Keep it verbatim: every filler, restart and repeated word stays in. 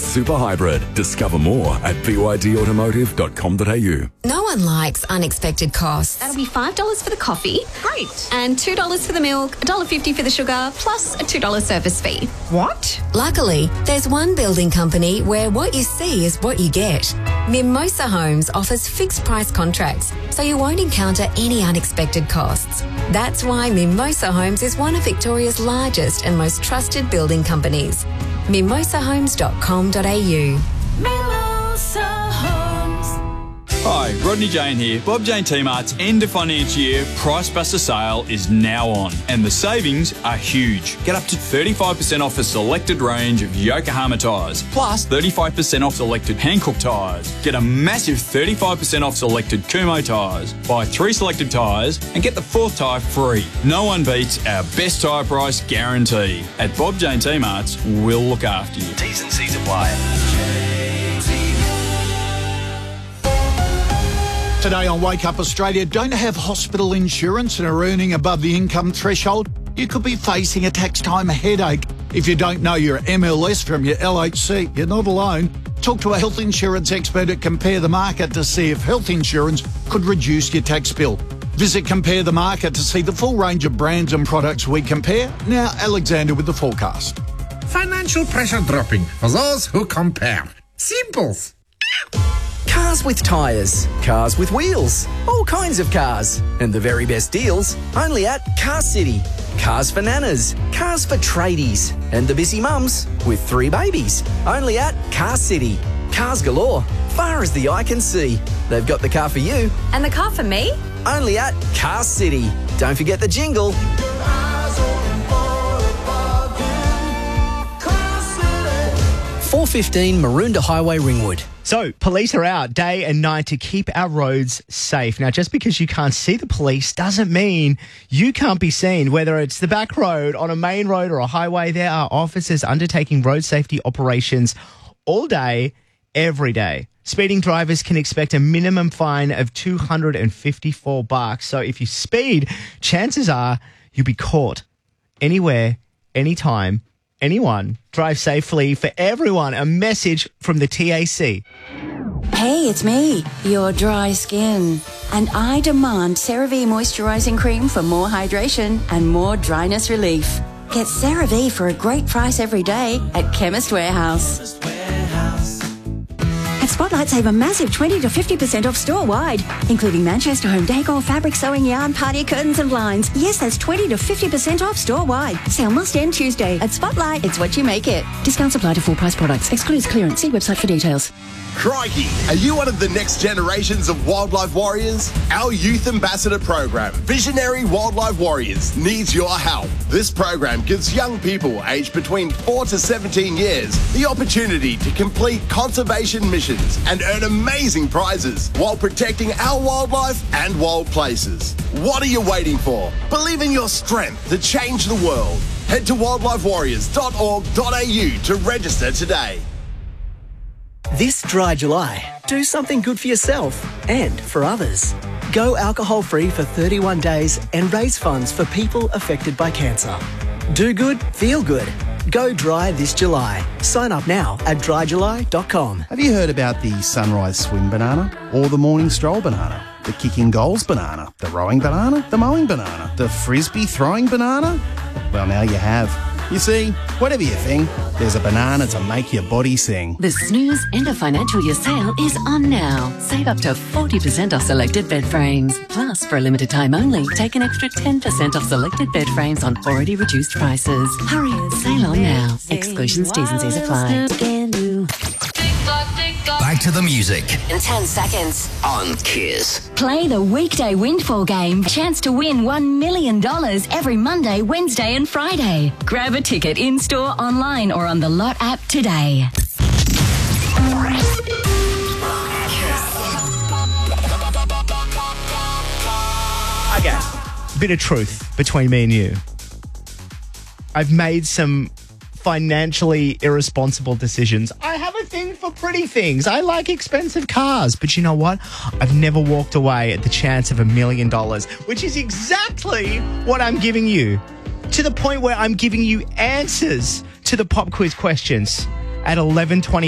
Super Hybrid. Discover more at b y d automotive dot com dot a u. No one likes unexpected costs. That'll be five dollars for the coffee. Great. And two dollars for the milk, one dollar fifty for the sugar, plus a two dollars service fee. What? Luckily, there's one building company where what you see is what you get. Mimosa Homes offers fixed price contracts, so you won't encounter any unexpected costs. That's why Mimosa Homes is one of Victoria's largest and most trusted building companies. mimosa homes dot com dot a u. Mimosa Homes. Hi, Rodney Jane here. Bob Jane T-Mart's end of financial year Price Buster sale is now on, and the savings are huge. Get up to thirty-five percent off a selected range of Yokohama tyres, plus thirty-five percent off selected Hankook tyres. Get a massive thirty-five percent off selected Kumho tyres. Buy three selected tyres and get the fourth tyre free. No one beats our best tyre price guarantee. At Bob Jane T-Mart's, we'll look after you. T's and C's apply. Today on Wake Up Australia, don't have hospital insurance and are earning above the income threshold? You could be facing a tax time headache. If you don't know your M L S from your L H C, you're not alone. Talk to a health insurance expert at Compare the Market to see if health insurance could reduce your tax bill. Visit Compare the Market to see the full range of brands and products we compare. Now, Alexander with the forecast. Financial pressure dropping for those who compare. Simples. Cars with tyres, cars with wheels, all kinds of cars. And the very best deals only at Car City. Cars for nanas, cars for tradies, and the busy mums with three babies. Only at Car City. Cars galore, far as the eye can see. They've got the car for you. And the car for me? Only at Car City. Don't forget the jingle. four fifteen Maroondah Highway, Ringwood. So, police are out day and night to keep our roads safe. Now, just because you can't see the police doesn't mean you can't be seen. Whether it's the back road, on a main road or a highway, there are officers undertaking road safety operations all day, every day. Speeding drivers can expect a minimum fine of two hundred fifty-four bucks. So, if you speed, chances are you'll be caught anywhere, anytime. Anyone, drive safely for everyone. A message from the T A C. Hey, it's me, your dry skin. And I demand CeraVe Moisturising Cream for more hydration and more dryness relief. Get CeraVe for a great price every day at Chemist Warehouse. At Spotlight, save a massive twenty to fifty percent off store-wide, including Manchester Home Decor, fabric sewing yarn, party curtains and blinds. Yes, that's twenty to fifty percent off store-wide. Sale must end Tuesday. At Spotlight, it's what you make it. Discounts apply to full-price products. Excludes clearance. See website for details. Crikey! Are you one of the next generations of wildlife warriors? Our Youth Ambassador program, Visionary Wildlife Warriors, needs your help. This program gives young people aged between four to seventeen years the opportunity to complete conservation missions and earn amazing prizes while protecting our wildlife and wild places. What are you waiting for? Believe in your strength to change the world. Head to wildlife warriors dot org dot a u to register today. This dry July, do something good for yourself and for others. Go alcohol-free for thirty-one days and raise funds for people affected by cancer. Do good, feel good. Go dry this July. Sign up now at dry july dot com. Have you heard about the sunrise swim banana or the morning stroll banana? The kicking goals banana, the rowing banana, the mowing banana, the frisbee throwing banana? Well, now you have. You see, whatever you think, there's a banana to make your body sing. The Snooze End of Financial Year sale is on now. Save up to forty percent off selected bed frames. Plus, for a limited time only, take an extra ten percent off selected bed frames on already reduced prices. Hurry, sale on now. Exclusions, T's and C's apply. Back to the music. In ten seconds. On Kiss. Play the weekday windfall game. Chance to win one million dollars every Monday, Wednesday and Friday. Grab a ticket in-store, online or on the Lot app today. Okay, bit of truth between me and you. I've made some financially irresponsible decisions. I have a thing for pretty things. I like expensive cars. But you know what? I've never walked away at the chance of a million dollars, which is exactly what I'm giving you. To the point where I'm giving you answers to the pop quiz questions at eleven twenty.